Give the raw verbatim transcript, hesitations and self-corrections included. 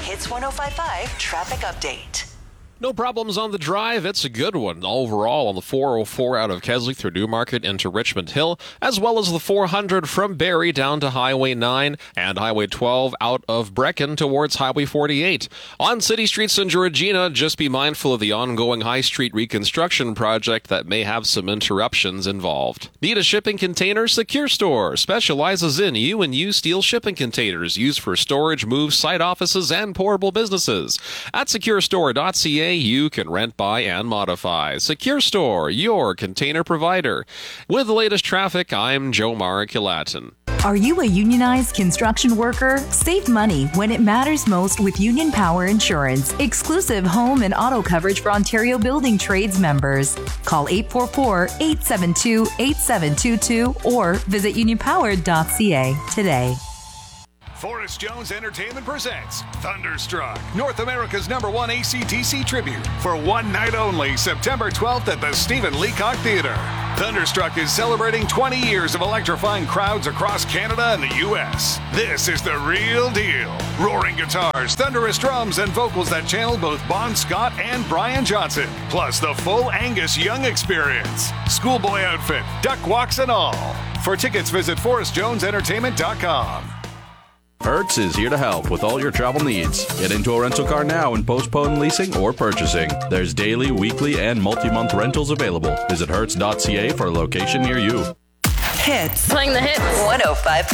Hits one oh five point five Traffic Update. No problems on the drive. It's a good one overall on the four oh four out of Kesley through Newmarket into Richmond Hill, as well as the four hundred from Barrie down to Highway nine and Highway twelve out of Brecon towards Highway forty-eight. On City Streets in Regina, just be mindful of the ongoing High Street reconstruction project that may have some interruptions involved. Need a shipping container? Secure Store specializes in U and U steel shipping containers used for storage, move, site offices, and portable businesses. At secure store dot c a, you can rent, buy, and modify. Secure Store, your container provider. With the latest traffic, I'm Joe Markilatin. Are you a unionized construction worker? Save money when it matters most with Union Power Insurance. Exclusive home and auto coverage for Ontario Building Trades members. Call eight four four, eight seven two, eight seven two two or visit union power dot c a today. Forrest Jones Entertainment presents Thunderstruck, North America's number one A C D C tribute, for one night only, September twelfth at the Stephen Leacock Theatre. Thunderstruck is celebrating twenty years of electrifying crowds across Canada and the U S. This is the real deal. Roaring guitars, thunderous drums, and vocals that channel both Bon Scott and Brian Johnson, plus the full Angus Young experience. Schoolboy outfit, duck walks and all. For tickets, visit forrest jones entertainment dot com. Hertz is here to help with all your travel needs. Get into a rental car now and postpone leasing or purchasing. There's daily, weekly, and multi-month rentals available. Visit hertz dot c a for a location near you. Hits. Playing the hits. one oh five point five